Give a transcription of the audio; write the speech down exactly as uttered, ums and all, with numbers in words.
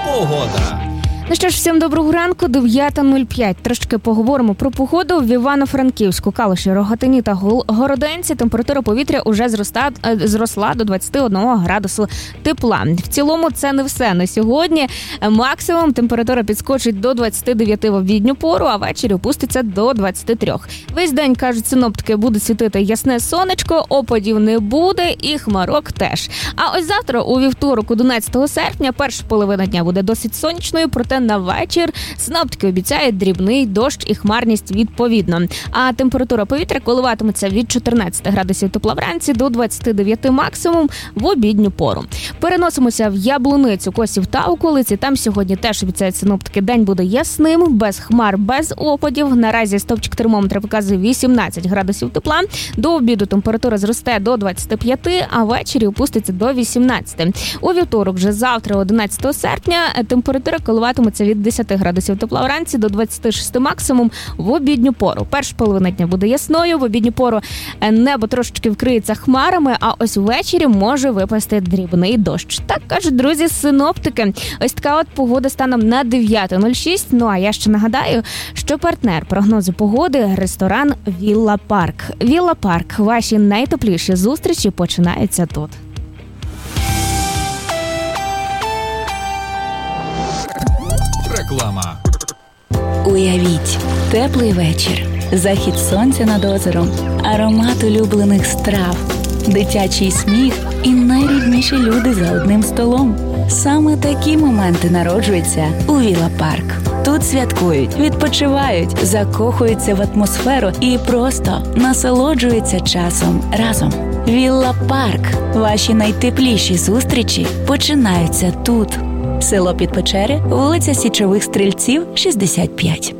Погода. Ну що ж, всім доброго ранку, дев'ята нуль п'ять. Трошки поговоримо про погоду. В Івано-Франківську, Калуші, Рогатині та Городенці температура повітря уже зроста, зросла до двадцять один градусу тепла. В цілому це не все на сьогодні. Максимум температура підскочить до двадцять дев'ять в обідню пору, а ввечері опуститься до двадцять три. Весь день, кажуть синоптики, буде світити ясне сонечко, опадів не буде і хмарок теж. А ось завтра, у вівторок, одинадцятого серпня, перша половина дня буде досить сонячною, проте на вечір синоптики обіцяють дрібний дощ і хмарність відповідно. А температура повітря коливатиметься від чотирнадцяти градусів тепла вранці до двадцяти дев'яти максимум в обідню пору. Переносимося в Яблуницю, Косів та околиці. Там сьогодні теж обіцяють синоптики, день буде ясним, без хмар, без опадів. Наразі стовпчик термометра показує вісімнадцять градусів тепла. До обіду температура зросте до двадцяти п'яти, а ввечері опуститься до вісімнадцяти. У вівторок, вже завтра, одинадцятого серпня, температура коливатиметься від десяти градусів тепла вранці до двадцяти шести максимум в обідню пору. Перша половина дня буде ясною, в обідню пору небо трошечки вкриється хмарами, а ось ввечері може випасти дрібний дощ. Так кажуть, друзі, синоптики. Ось така от погода станом на дев'ята нуль шість. Ну а я ще нагадаю, що партнер прогнозу погоди – ресторан Вілла Парк. Вілла Парк. Ваші найтепліші зустрічі починаються тут. Реклама. Уявіть, теплий вечір, захід сонця над озером, аромат улюблених страв, дитячий сміх і найрідніші люди за одним столом. Саме такі моменти народжуються у Вілла Парк. Тут святкують, відпочивають, закохуються в атмосферу і просто насолоджуються часом разом. Вілла Парк. Ваші найтепліші зустрічі починаються тут. Село Підпечери, вулиця Січових Стрільців, шістдесят п'ять.